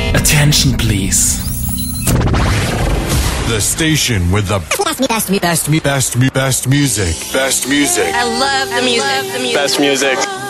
Attention, please. The station with the best music. I love the music. Best music.